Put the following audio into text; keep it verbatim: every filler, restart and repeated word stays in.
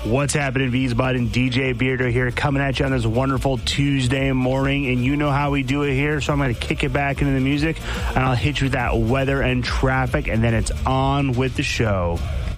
What's happening, V's-Bud and D J Beardo here, coming at you on this wonderful Tuesday morning, and you know how we do it here, so I'm going to kick it back into the music, and I'll hit you with that weather and traffic, and then it's on with the show.